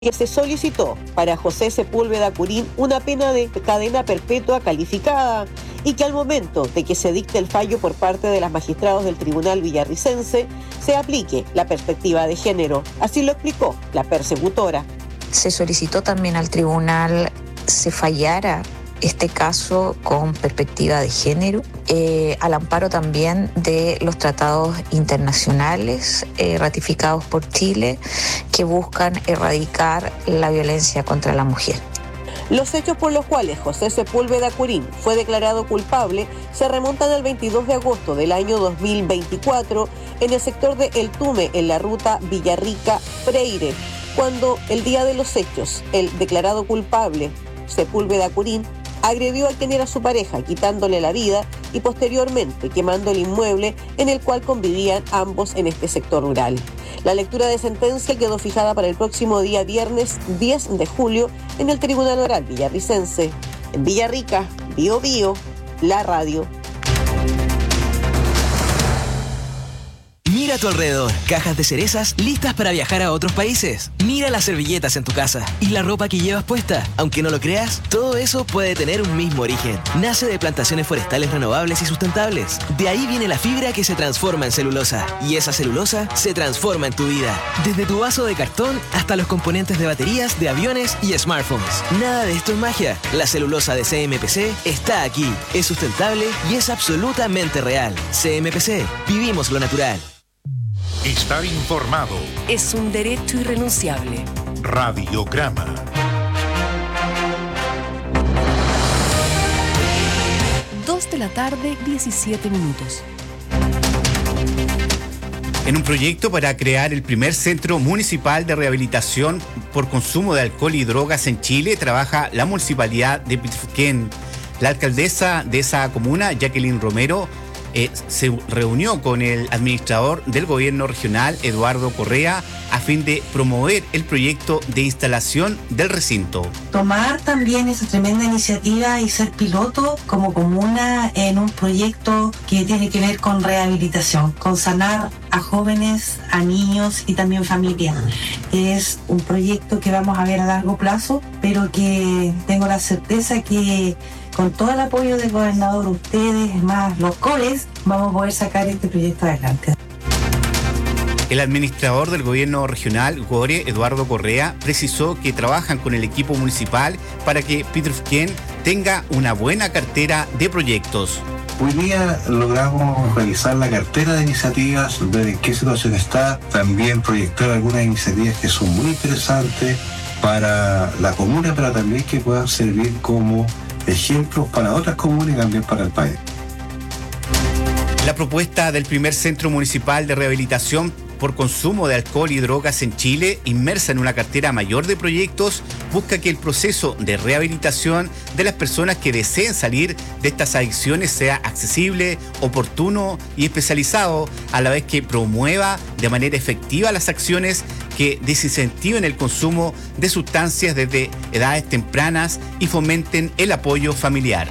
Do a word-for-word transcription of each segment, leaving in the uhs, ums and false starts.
que se solicitó para José Sepúlveda Curín una pena de cadena perpetua calificada y que al momento de que se dicte el fallo por parte de las magistrados del Tribunal Villarricense se aplique la perspectiva de género. Así lo explicó la persecutora. Se solicitó también al tribunal se fallara este caso con perspectiva de género, eh, al amparo también de los tratados internacionales eh, ratificados por Chile que buscan erradicar la violencia contra la mujer. Los hechos por los cuales José Sepúlveda Curín fue declarado culpable se remontan al veintidós de agosto del año dos mil veinticuatro en el sector de El Tume, en la ruta Villarrica-Freire, cuando el día de los hechos el declarado culpable, Sepúlveda Curín, agredió a quien era su pareja, quitándole la vida y posteriormente quemando el inmueble en el cual convivían ambos en este sector rural. La lectura de sentencia quedó fijada para el próximo día viernes diez de julio en el Tribunal Oral Villarricense. En Villarrica, Bío Bío, la radio. Mira a tu alrededor, cajas de cerezas listas para viajar a otros países. Mira las servilletas en tu casa y la ropa que llevas puesta. Aunque no lo creas, todo eso puede tener un mismo origen. Nace de plantaciones forestales renovables y sustentables. De ahí viene la fibra que se transforma en celulosa. Y esa celulosa se transforma en tu vida. Desde tu vaso de cartón hasta los componentes de baterías, de aviones y smartphones. Nada de esto es magia. La celulosa de C M P C está aquí. Es sustentable y es absolutamente real. C M P C. Vivimos lo natural. Estar informado es un derecho irrenunciable. Radiograma. Dos de la tarde, diecisiete minutos. En un proyecto para crear el primer centro municipal de rehabilitación por consumo de alcohol y drogas en Chile, trabaja la municipalidad de Pitrufquén. La alcaldesa de esa comuna, Jacqueline Romero, Eh, se reunió con el administrador del gobierno regional, Eduardo Correa, a fin de promover el proyecto de instalación del recinto. Tomar también esa tremenda iniciativa y ser piloto como comuna en un proyecto que tiene que ver con rehabilitación, con sanar a jóvenes, a niños y también familias. Es un proyecto que vamos a ver a largo plazo, pero que tengo la certeza que con todo el apoyo del gobernador, ustedes, más los coles, vamos a poder sacar este proyecto adelante. El administrador del gobierno regional, GORE, Eduardo Correa, precisó que trabajan con el equipo municipal para que Pitrufquén tenga una buena cartera de proyectos. Hoy día logramos revisar la cartera de iniciativas, ver en qué situación está, también proyectar algunas iniciativas que son muy interesantes para la comuna, pero también que puedan servir como ejemplos para otras comunas y también para el país. La propuesta del primer centro municipal de rehabilitación por consumo de alcohol y drogas en Chile, inmersa en una cartera mayor de proyectos, busca que el proceso de rehabilitación de las personas que deseen salir de estas adicciones sea accesible, oportuno y especializado, a la vez que promueva de manera efectiva las acciones que desincentiven el consumo de sustancias desde edades tempranas y fomenten el apoyo familiar.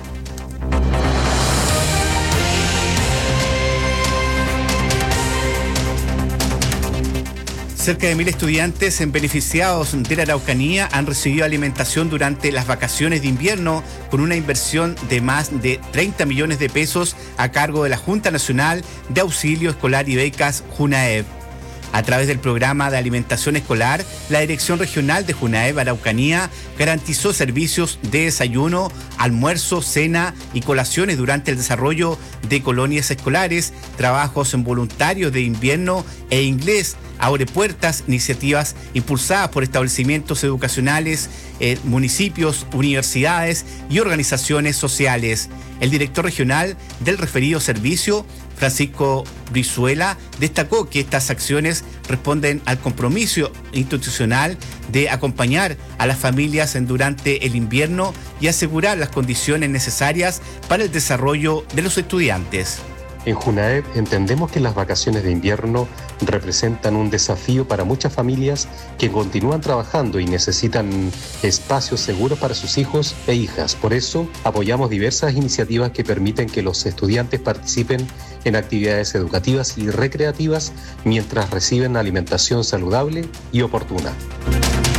Cerca de mil estudiantes beneficiados de la Araucanía han recibido alimentación durante las vacaciones de invierno con una inversión de más de treinta millones de pesos a cargo de la Junta Nacional de Auxilio Escolar y Becas, JUNAEB. A través del programa de alimentación escolar, la Dirección Regional de JUNAEB Araucanía garantizó servicios de desayuno, almuerzo, cena y colaciones durante el desarrollo de colonias escolares, trabajos en voluntarios de invierno e inglés, abre puertas, iniciativas impulsadas por establecimientos educacionales, eh, municipios, universidades y organizaciones sociales. El director regional del referido servicio, Francisco Brizuela, destacó que estas acciones responden al compromiso institucional de acompañar a las familias durante el invierno y asegurar las condiciones necesarias para el desarrollo de los estudiantes. En JUNAEB entendemos que las vacaciones de invierno representan un desafío para muchas familias que continúan trabajando y necesitan espacios seguros para sus hijos e hijas. Por eso, apoyamos diversas iniciativas que permiten que los estudiantes participen en actividades educativas y recreativas mientras reciben alimentación saludable y oportuna.